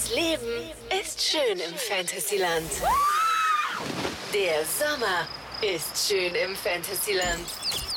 Das Leben ist schön im Fantasyland. Der Sommer ist schön im Fantasyland.